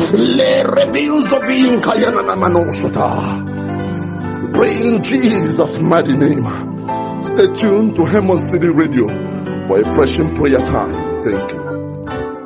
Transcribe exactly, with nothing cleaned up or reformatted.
Le reveals of being Kayana Manosota. Pray in Jesus' mighty name. Stay tuned to Hermon City Radio for a fresh prayer time. Thank you.